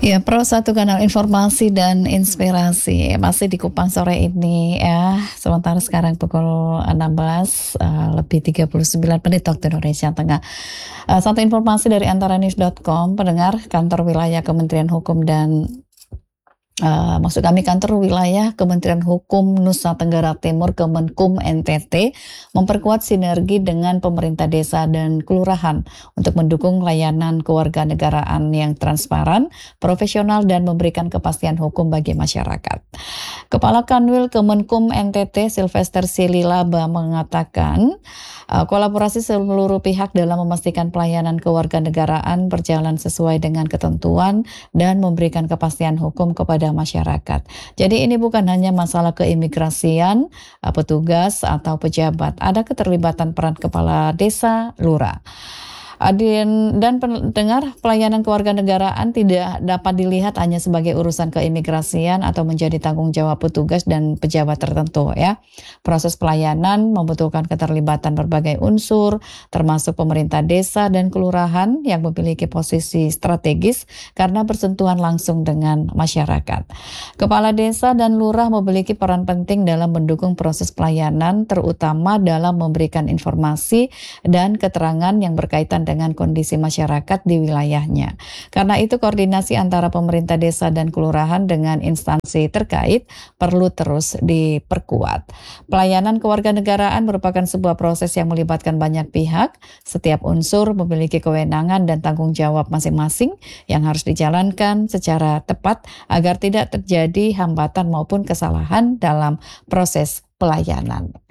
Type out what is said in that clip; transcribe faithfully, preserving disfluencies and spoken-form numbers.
Ya, Pro satu kanal informasi dan inspirasi masih di Kupang sore ini ya. Sementara sekarang pukul enam belas uh, lebih tiga puluh sembilan menit waktu Indonesia Tengah. Uh, satu informasi dari antaranews dot com, pendengar, kantor wilayah Kementerian Hukum dan Uh, maksud kami kantor wilayah Kementerian Hukum Nusa Tenggara Timur Kemenkum N T T memperkuat sinergi dengan pemerintah desa dan kelurahan untuk mendukung layanan kewarganegaraan yang transparan, profesional dan memberikan kepastian hukum bagi masyarakat. Kepala Kanwil Kemenkum N T T Sylvester Sililaba mengatakan uh, kolaborasi seluruh pihak dalam memastikan pelayanan kewarganegaraan berjalan sesuai dengan ketentuan dan memberikan kepastian hukum kepada masyarakat. Jadi ini bukan hanya masalah keimigrasian, petugas atau pejabat, ada keterlibatan peran kepala desa, lurah. Adin dan pendengar, pelayanan kewarganegaraan tidak dapat dilihat hanya sebagai urusan keimigrasian atau menjadi tanggung jawab petugas dan pejabat tertentu ya. Proses pelayanan membutuhkan keterlibatan berbagai unsur, termasuk pemerintah desa dan kelurahan yang memiliki posisi strategis karena bersentuhan langsung dengan masyarakat. Kepala desa dan lurah memiliki peran penting dalam mendukung proses pelayanan, terutama dalam memberikan informasi dan keterangan yang berkaitan dengan kondisi masyarakat di wilayahnya. Karena itu koordinasi antara pemerintah desa dan kelurahan dengan instansi terkait perlu terus diperkuat. Pelayanan kewarganegaraan merupakan sebuah proses yang melibatkan banyak pihak. Setiap unsur memiliki kewenangan dan tanggung jawab masing-masing yang harus dijalankan secara tepat agar tidak terjadi hambatan maupun kesalahan dalam proses pelayanan.